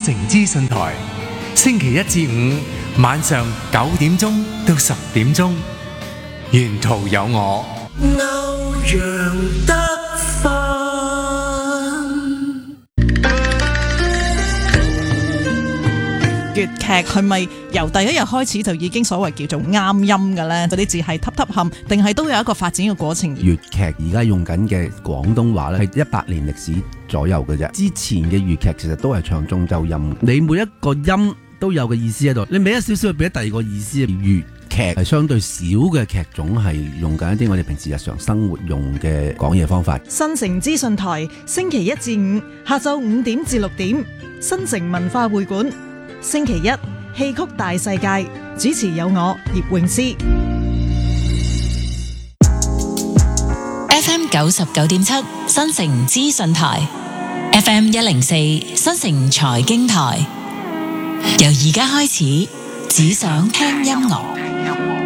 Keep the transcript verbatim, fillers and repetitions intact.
城資訊台，星期一至五晚上九點鐘到十點鐘，沿途有我歐陽德芬。 粵劇係咪由第一日開始就已經所謂叫做啱音嘅呢？嗰啲字係揼揼冚，定係都有一個發展嘅過程？ 粵劇而家用緊嘅廣東話咧，係一百年歷史左右嘅啫。之前嘅粵劇其實都係唱中州音，你每一個音都有個意思喺度，你俾一少少，俾第二個意思。粵劇係相對少嘅劇種，係用緊一啲我哋平時日常生活用嘅講嘢方法。 新城資訊台星期一至五下晝五點至六點，新城文化會館。星期一戲曲大世界，主持有我葉詠詩。 F M 九十九點七新城資訊台 ，F M 一零四新城財經台。由而家開始，只想聽音樂。